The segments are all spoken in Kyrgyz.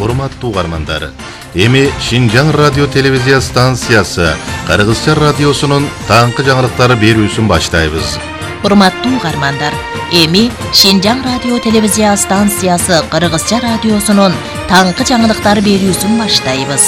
урматтуу угармандар. Эми Шинжаң радио телевизия станциясы Кыргызча радиосунун таңкы жаңылыктары берүүсүн баштайбыз. Урматтуу угармандар, эми Шинжаң радио телевизия станциясы Кыргызча радиосунун таңкы жаңылыктары берүүсүн баштайбыз.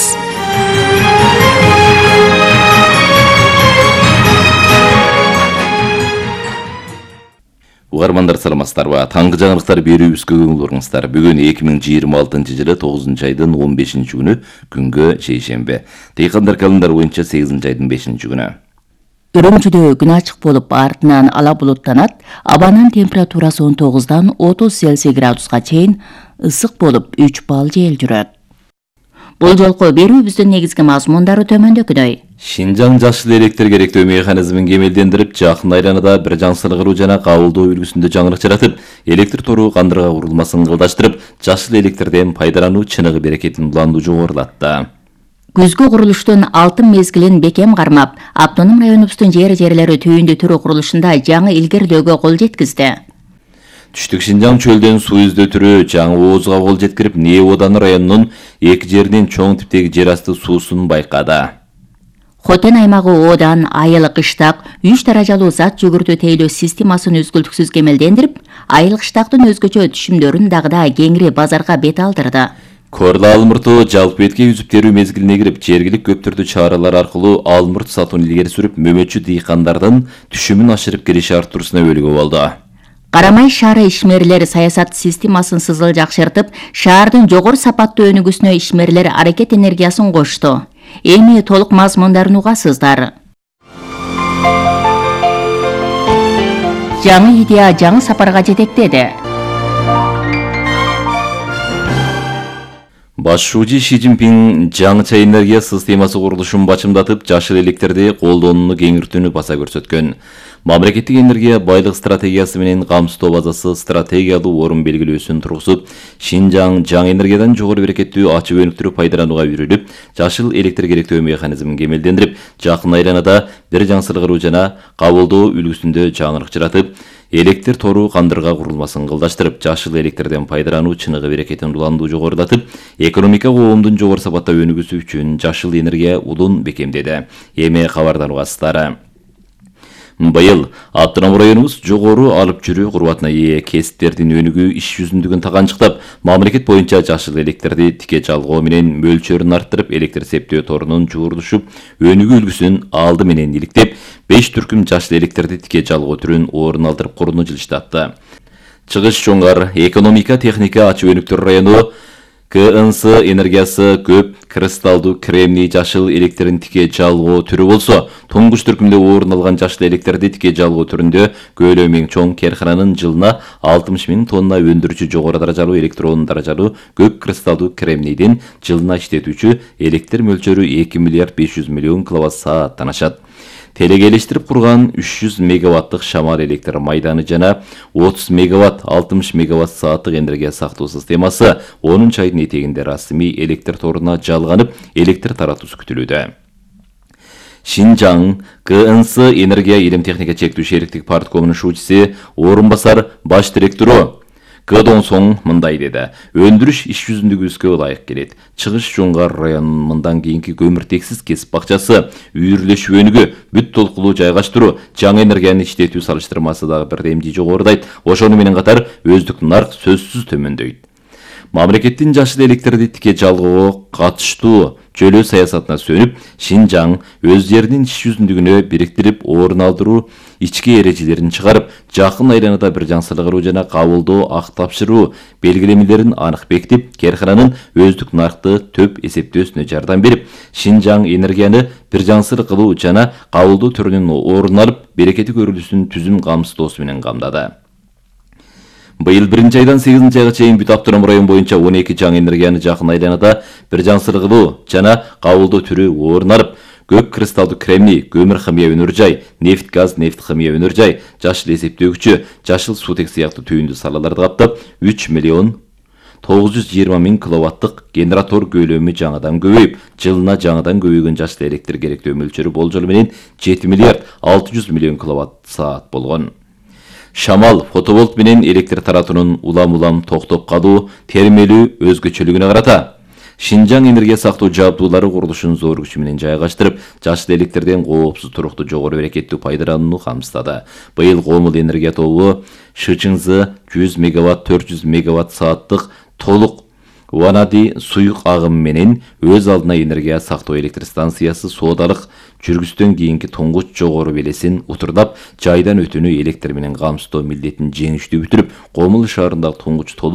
Угармандар саламатсыздарбы? Таңкы жаңылыктар берүүбүзгө көңүл буруңуздар. Бүгүн 2026 жылы 9 айдын 15 күнү, күнгө шейшембе. Дыйкандар календар боюнча 8 айдын 5 күнү. Үрүмчүдө күн ачык болуп, артынан ала булуттанат. Абанын температурасы 19-дан 30 Цельсий градуска чейин, ысык болуп 3 балл жел жүрөт. Бул жолку берүүбүздүн негизги мазмундары төмөндөгүдөй. Шинжаң жашыл электр керектөө механизмин кемелдендирип, жакын айланада бир жаңсыргыруу жана кабылдоо үлгүсүндө жаңырык жаратып, электр тору кандырга курулмасын кылдаштырып, жашыл электрден пайдалануу чыныгы берекетин улануу жогорулатты. Күзгү курулуштун алтын мезгилин бекем кармап, автоном районубуздун жери түйүндү түрү курулушунда жаңы илгерилөөгө кол жеткизди. Түштүк Шинжаң чөлдөн суу издөө түрү жаңы оозуга кол жеткирип, Нее-Одан районунун эки жеринин чоң типтеги жер асты суусун байкады. Хотен аймагы Одан айыл кыштак 3 даражалуу зат жүгүртүү тейлөө системасын үзгүлтүксүз кемелдендирип, айыл кыштактын өзгөчө түшүмдөрүн дагы кеңири базарга бет алдырды. Корла алмурту жалпы бетке үзүп терүү мезгилине кирип, жергилик көптөрдү чаралар аркылуу алмурт сатууну илгери сүрүп, мөмөчү дыйкандардын түшүмүн ашырып кириши арттыруусуна өбөлгө болду. Карамай шаары ишмерлери саясат системасын сызыл жакшыртып, шаардын жогору сапаттуу өнүгүүсүнө ишмерлер аракет энергиясын кошту. Эми толук мазмундарын угасыздар. Жаңы идея жаңы сапарга жетектеди. Башчы Ши Цзиньпин жаңыча энергия системасы курулушун бачымдатып, жашыл электрди колдонууну кеңиртүүнү баса көрсөткөн. Мамлекеттик энергия байлык стратегиясы менен камсыздоо базасы стратегиялуу орун белгилөөсүн тургузуп, Шинжаң жаңы энергиядан жогору берекеттүү ачык өнүктүрүп пайдаланууга үйрөлүп, жашыл электр керектөө механизмин кемелдендирип, жакын айланада бир жаңсыргыруу жана кабылдоо үлгүсүндө жаңырык жаратып, электр тору кандырга курулмасын кылдаштырып, жашыл электрден пайдалануу чыныгы берекетин улануу жогорулатып, экономика коомдун жогору сапатта өнүгүүсү үчүн жашыл энергия улун бекемдеди. Эми кабардан угасыздар. Быйыл автоном районубуз жогору алып жүрүү курбатына ээ кесиптердин өнүгүү иш жүзүндүгүн таганчыктап, мамлекет боюнча жашыл электрди тике жалгоо менен мөлчөрүн арттырып, электр септөө торунун жуурулушуп, өнүгүү үлгүсүн алды менен иликтеп, 5 түркүм жашыл электрди тике жалгоо түрүн орун алдырып курууну жылыштатты. Чыгыш Жоңгар экономика техника ачык өнүктүрүү району КНС энергиясы көп кристалдуу кремний жашыл электрин тике жалгоо түрү болсо, туңгуч түркүмдө орун алган жашыл электрди тике жалгоо түрүндө көлөмү эң чоң керкананын жылына 60 000 тонна өндүрүүчү жогору даражалуу электрон даражалуу көп кристалдуу кремнийдин жылына иштетүүчү электр мөлчөрү 2 миллиард 500 миллион киловатт-сааттан ашат. Телегелештирип курган 300 мегаваттык шамал электр майданы жана 30 мегаватт 60 мегаватт сааттык энергия сактоо системасы 10 айдын этегинде расмий электр торуна жалганып, электр таратуусу күтүлүүдө. Шинжаң КНС энергия илим техника чектүү шериктик парткомунун шуучусы орун басар баш директору Кыдон соң мындай деди. Өндүрүш иш жүзүндөгүбүзгө ылайык келет. Чыгыш Жоңгар районунун мындан кийинки көмүртексиз кесип бакчасы, үйүрлөшүү өнүгүү, бүт толкулуу жайгаштыруу, жаңы энергияны иштетүү салыштырмасы дагы бирдемди жогорудайт. Ошону менен катар өздүк нарк сөзсүз төмөндөйт. Мамлекеттин жашыл электрди тике жалгоого катыштуу чөлөө саясатына сөнүп, Шинжаң өз жеринин иш жүзүндүгүнө бириктирип, орун алдыруу ички эрежелерин чыгарып, жакын айланада бир жаңсыргыруу жана кабылдоо ак тапшыруу белгилемелерин анык бекитип, керкананын өздүк наркты төп эсептөөсүнө жардам берип, Шинжаң энергияны бир жаңсыр кылуу жана кабылдоо түрүнүн орун алып, берекети көрүлүүсүн түзүм камсыздоосу менен камдады. Быйыл 1 айдан 8 айга чейин бүт автоном район боюнча 12 жаңы энергияны жакын айланада бир жаңсыргылуу жана кабылдоо түрү орун алып, көк кристалдуу кремний, көмүр химия өнөр жай, нефт газ, нефт химия өнөр жай, жашыл эсептөөгүчү, жашыл суутек сыяктуу түйүндүү салаларды каптап, 3 миллион 920 000 киловаттык генератор көлөмү жаңыдан көбөйүп, жылына жаңыдан көбөйгөн жашыл электр керектөө мөлчөрү болжол менен 7 миллиард 600 миллион киловатт-саат болгон. Шамал фотоволт менен электр таратуунун улам-улам токтоп калуу термелүү өзгөчөлүгүнө карата Шинжаң энергия сактоо жабдуулары курулушун зор күчү менен жайгаштырып, жашыл электерден коопсуз туруктуу жогору берекеттүү пайдаланууну камсыздады. Быйыл Комул энергия тобу ШЧНЗ 100 мегаватт 400 мегаватт сааттык толук Ванади суюк агым менен өз алдына энергия сактоо электр станциясы соодалык жүргүздөн кийинки туңгуч жогору белесин утурдап, жайдан өтүүнү электр менен камсыздоо милдетин жеңиштүү бүтүрүп, Комул шаарындагы туңгуч толук